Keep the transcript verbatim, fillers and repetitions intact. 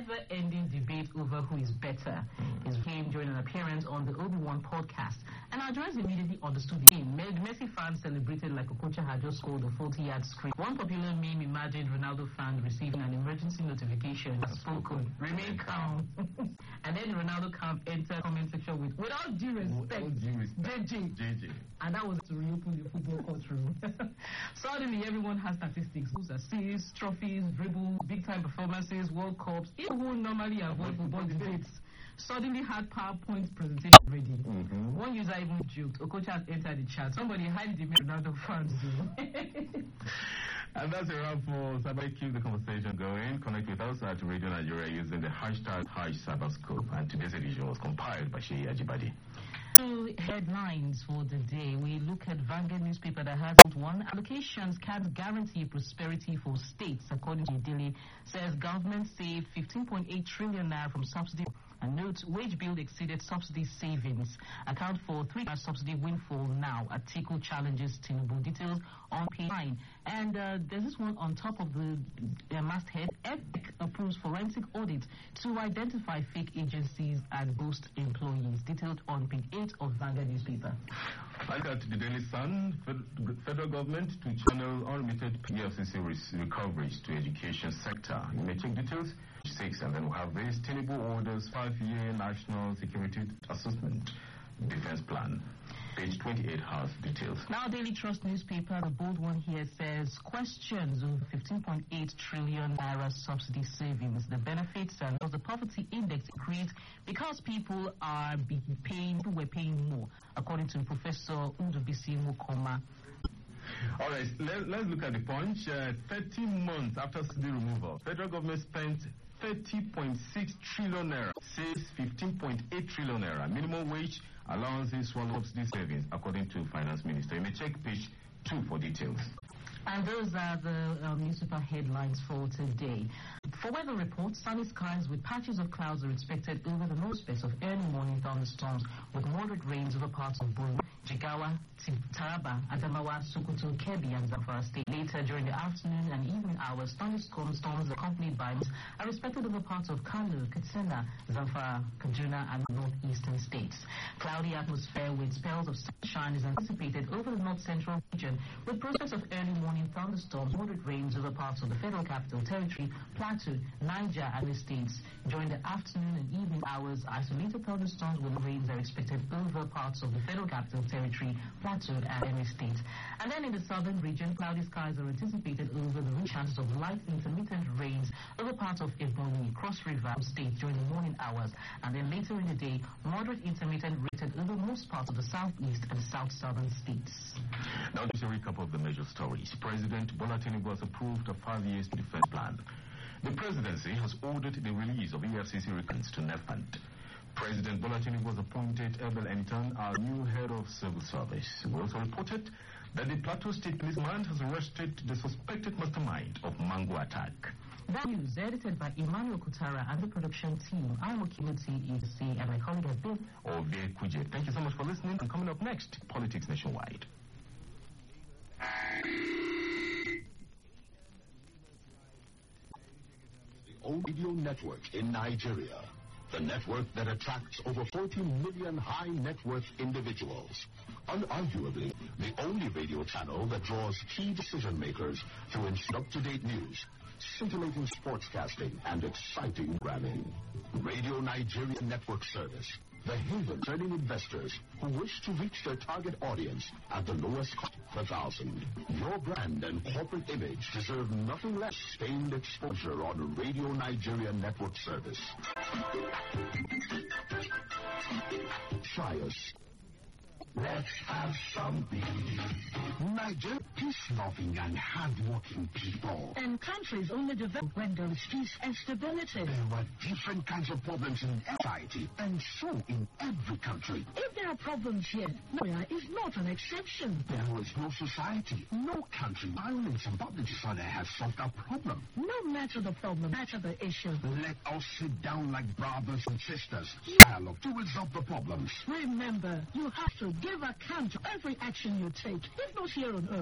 never-ending debate over who is better. Mm. It came during an appearance on the Obi-Wan podcast. And our journalists immediately understood the game. Messi fans celebrated like Okocha had just scored a forty-yard screen. One popular meme imagined Ronaldo fans receiving an emergency notification. Spoken. Remain calm. And then the Ronaldo camp entered comment section with, with all due respect, all due respect. J J. J J. And that was to reopen the football courtroom. Suddenly, everyone has statistics, assists, trophies, dribbles, big-time performances, World Cups. Even who normally avoid football debates suddenly had PowerPoint presentation ready. Mm-hmm. One user even joked, Okocha has entered the chat. Somebody hide the Ronaldo fans. And that's a wrap for Cyber. Keep the conversation going. Connect with us at Radio Nigeria using the hashtag HashCyberscope. And today's edition was compiled by Sheyi Ajibade. Two headlines for the day. We look at Vanguard newspaper that has one. Allocations can't guarantee prosperity for states, according to Daily. Says government saved fifteen point eight trillion naira from subsidy. And notes wage bill exceeded subsidy savings. Account for three subsidy windfall now. Atiku challenges Tinubu. Details on page nine. And uh, there's this one on top of the uh, masthead. EPIC approves forensic audit to identify fake agencies and ghost employees. Detailed on page eight of Vanguard newspaper. Like at the Daily Sun, federal government to channel unlimited P F C C recoveries to education sector. You may check details. Six, and then we'll have this. Tinubu orders five-year national security assessment defense plan. Page twenty-eight has details. Now, Daily Trust newspaper, the bold one here says questions of fifteen point eight trillion naira subsidy savings. The benefits and the poverty index increased because people are be paying, who were paying more, according to Professor Ndubisi Mukoma. All right, let, let's look at the punch. Uh, thirty months after subsidy removal, federal government spent thirty point six trillion naira, saves fifteen point eight trillion naira. Minimum wage allowances swallow subsidy savings, according to Finance Minister. You may check page two for details. And those are the um, newspaper headlines for today. For weather reports, sunny skies with patches of clouds are expected over the north space of early morning thunderstorms with moderate rains over parts of Borno, Jigawa, Taraba, Adamawa, Sokoto, Kebbi, and Zamfara State. Later during the afternoon and evening hours, thunderstorm storms accompanied by winds are expected over parts of Kano, Katsina, Zamfara, Kaduna, and northeastern states. Cloudy atmosphere with spells of sunshine is anticipated over the north central region with prospects of early morning thunderstorms, moderate rains over parts of the Federal Capital Territory, Plateau, Niger, and the states. During the afternoon and evening hours, isolated thunderstorms with rains are expected over parts of the Federal Capital Territory, Plateau, and Benue State. And then in the southern region, cloudy skies are anticipated over the chances of light intermittent rains over parts of Ebonyi, Cross River State during the morning hours. And then later in the day, moderate intermittent rated over most parts of the southeast and south-southern states. Now, just a recap of the major stories. President Bola Tinubu has approved a five-year defense plan. The presidency has ordered the release of E F C C records to NEFANT. President Bola Tinubu has appointed Abel Enitan our new head of civil service. We also reported that the Plateau State Police Command has arrested the suspected mastermind of Mango attack. That news edited by Emmanuel Kutara and the production team. I'm Okimoti E C and my colleague has been Ovie Kuje. Thank you so much for listening. And coming up next, Politics Nationwide. Radio network in Nigeria. The network that attracts over forty million high net worth individuals. Unarguably, the only radio channel that draws key decision makers through up-to-date news, scintillating sportscasting, and exciting programming. Radio Nigeria Network Service. The haven turning investors who wish to reach their target audience at the lowest cost per thousand. Your brand and corporate image deserve nothing less sustained exposure on Radio Nigeria Network Service. Try us. Let's have some beef. Niger, peace-loving and hard-working people. And countries only develop when there is peace and stability. There are different kinds of problems in society, and so in every country. If there are problems here, Nigeria is not an exception. There is no society, no country, violence and public disorder has solved our problem. No matter the problem, matter the issue. Let us sit down like brothers and sisters, dialogue to resolve the problems. Remember, you have to give account to every action you take, if not here on earth.